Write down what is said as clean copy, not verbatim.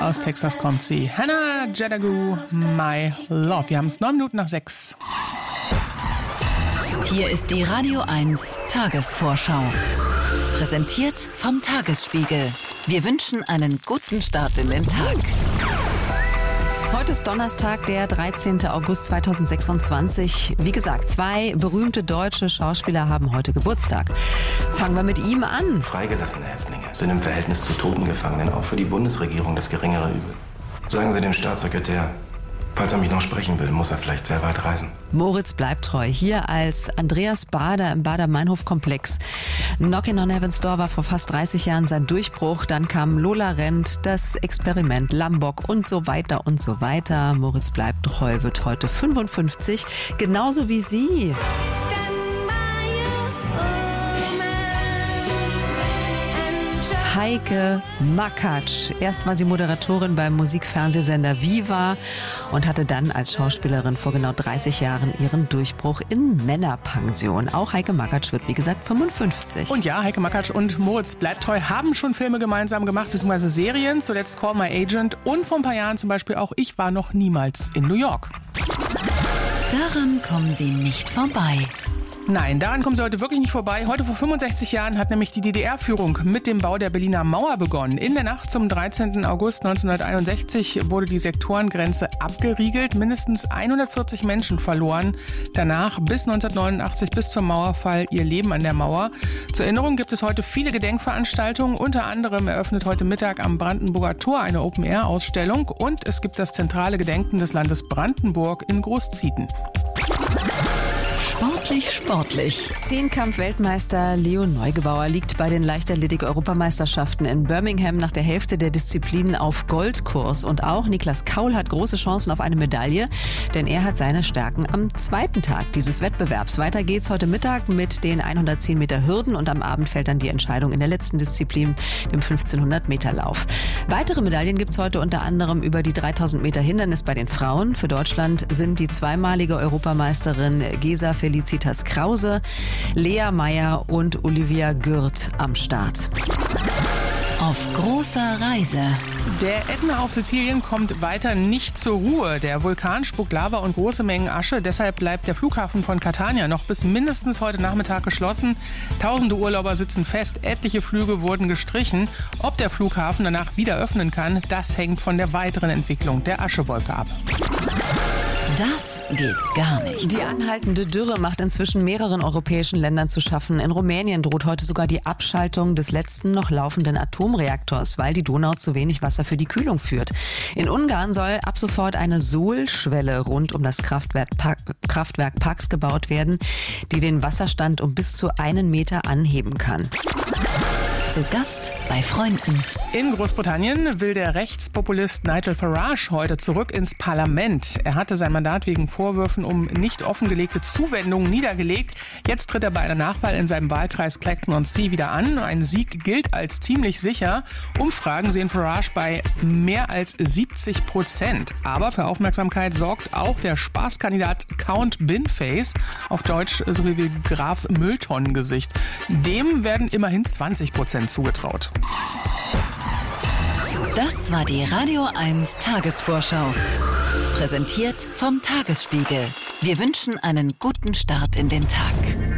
Aus Texas kommt sie. Hannah Jadagu, My Love. Wir haben es 9 Minuten nach 6. Hier ist die Radio 1 Tagesvorschau. Präsentiert vom Tagesspiegel. Wir wünschen einen guten Start in den Tag. Heute ist Donnerstag, der 13. August 2026. Wie gesagt, 2 berühmte deutsche Schauspieler haben heute Geburtstag. Fangen wir mit ihm an. Freigelassene Häftlinge sind im Verhältnis zu Totengefangenen auch für die Bundesregierung das geringere Übel. Sagen Sie dem Staatssekretär, falls er mich noch sprechen will, muss er vielleicht sehr weit reisen. Moritz bleibt treu. Hier als Andreas Baader im Baader-Meinhof-Komplex. Knockin' on Heaven's Door war vor fast 30 Jahren sein Durchbruch. Dann kam Lola Rent, das Experiment, Lambok und so weiter und so weiter. Moritz bleibt treu, wird heute 55, genauso wie Sie. Heike Makatsch. Erst war sie Moderatorin beim Musikfernsehsender Viva und hatte dann als Schauspielerin vor genau 30 Jahren ihren Durchbruch in Männerpension. Auch Heike Makatsch wird, wie gesagt, 55. Und ja, Heike Makatsch und Moritz bleibt treu haben schon Filme gemeinsam gemacht, beziehungsweise Serien. Zuletzt Call My Agent und vor ein paar Jahren zum Beispiel auch Ich war noch niemals in New York. Daran kommen Sie nicht vorbei. Nein, daran kommen Sie heute wirklich nicht vorbei. Heute vor 65 Jahren hat nämlich die DDR-Führung mit dem Bau der Berliner Mauer begonnen. In der Nacht zum 13. August 1961 wurde die Sektorengrenze abgeriegelt. Mindestens 140 Menschen verloren danach bis 1989, bis zum Mauerfall, ihr Leben an der Mauer. Zur Erinnerung gibt es heute viele Gedenkveranstaltungen. Unter anderem eröffnet heute Mittag am Brandenburger Tor eine Open-Air-Ausstellung. Und es gibt das zentrale Gedenken des Landes Brandenburg in Großzieten. Sportlich. Zehnkampf-Weltmeister Leo Neugebauer liegt bei den Leichtathletik-Europameisterschaften in Birmingham nach der Hälfte der Disziplinen auf Goldkurs. Und auch Niklas Kaul hat große Chancen auf eine Medaille, denn er hat seine Stärken am zweiten Tag dieses Wettbewerbs. Weiter geht's heute Mittag mit den 110 Meter Hürden und am Abend fällt dann die Entscheidung in der letzten Disziplin, dem 1500 Meter Lauf. Weitere Medaillen gibt's heute unter anderem über die 3000 Meter Hindernis bei den Frauen. Für Deutschland sind die zweimalige Europameisterin Gesa Felicitas Krause, Lea Meyer und Olivia Gürt am Start. Auf großer Reise. Der Ätna auf Sizilien kommt weiter nicht zur Ruhe. Der Vulkan spuckt Lava und große Mengen Asche. Deshalb bleibt der Flughafen von Catania noch bis mindestens heute Nachmittag geschlossen. Tausende Urlauber sitzen fest. Etliche Flüge wurden gestrichen. Ob der Flughafen danach wieder öffnen kann, das hängt von der weiteren Entwicklung der Aschewolke ab. Das geht gar nicht. Die anhaltende Dürre macht inzwischen mehreren europäischen Ländern zu schaffen. In Rumänien droht heute sogar die Abschaltung des letzten noch laufenden Atomreaktors, weil die Donau zu wenig Wasser für die Kühlung führt. In Ungarn soll ab sofort eine Sohlschwelle rund um das Kraftwerk Paks gebaut werden, die den Wasserstand um bis zu 1 Meter anheben kann. Zu Gast bei Freunden. In Großbritannien will der Rechtspopulist Nigel Farage heute zurück ins Parlament. Er hatte sein Mandat wegen Vorwürfen um nicht offengelegte Zuwendungen niedergelegt. Jetzt tritt er bei einer Nachwahl in seinem Wahlkreis Clacton-on-Sea wieder an. Ein Sieg gilt als ziemlich sicher. Umfragen sehen Farage bei mehr als 70%. Aber für Aufmerksamkeit sorgt auch der Spaßkandidat Count Binface, auf Deutsch so wie Graf Mülltonnengesicht. Dem werden immerhin 20% zugetraut. Das war die Radio 1 Tagesvorschau. Präsentiert vom Tagesspiegel. Wir wünschen einen guten Start in den Tag.